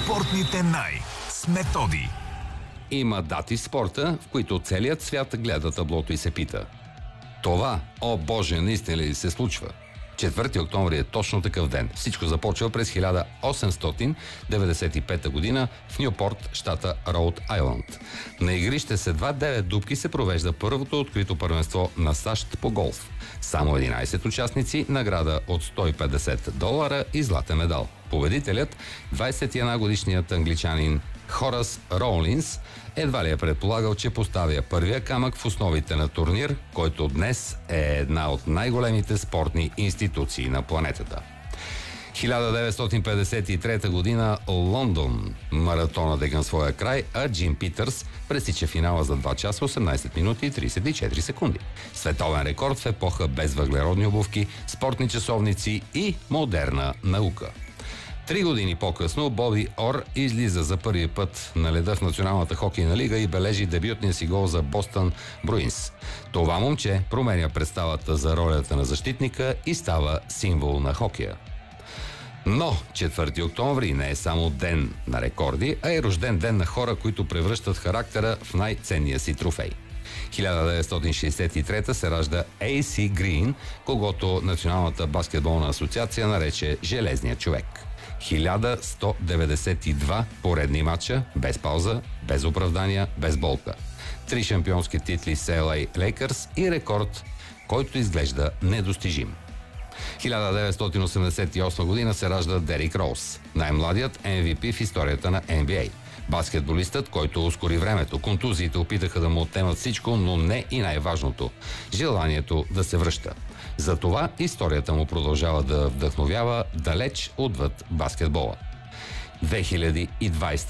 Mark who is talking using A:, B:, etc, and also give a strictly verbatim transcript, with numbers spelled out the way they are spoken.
A: Спортните най с Методи.
B: Има дати в спорта, в които целият свят гледа таблото и се пита: това, о боже, наистина ли се случва? четвърти октомври е точно такъв ден. Всичко започва през хиляда осемстотин деветдесет и пета година в Нюпорт, щата Роуд Айланд. На игрище с едва девет дупки се провежда първото открито първенство на САЩ по голф. Само единайсет участници, награда от сто и петдесет долара и златен медал. Победителят, двайсет и една годишният англичанин Хорас Роулинс, едва ли е предполагал, че поставя първия камък в основите на турнир, който днес е една от най-големите спортни институции на планетата. хиляда деветстотин петдесет и трета година, Лондон. Маратонът е към своя край, а Джим Питърс пресича финала за два часа осемнайсет минути и трийсет и четири секунди. Световен рекорд в епоха без въглеродни обувки, спортни часовници и модерна наука. Три години по-късно Боби Ор излиза за първи път на леда в Националната хокейна лига и бележи дебютния си гол за Бостън Бруинс. Това момче променя представата за ролята на защитника и става символ на хокея. Но четвърти октомври не е само ден на рекорди, а и рожден ден на хора, които превръщат характера в най-ценния си трофей. хиляда деветстотин шейсет и трета се ражда Ей Си Грин, когото Националната баскетболна асоциация нарече Железния човек. хиляда сто деветдесет и два поредни матча, без пауза, без оправдания, без болка. Три шампионски титли с Ел Ей Лейкърс и рекорд, който изглежда недостижим. хиляда деветстотин осемдесет и осма година се ражда Дерик Роуз, най-младият Ем Ви Пи в историята на Ен Би Ей. Баскетболистът, който ускори времето. Контузиите опитаха да му отнемат всичко, но не и най-важното – желанието да се връща. Затова историята му продължава да вдъхновява далеч отвъд баскетбола. две хиляди и двайсета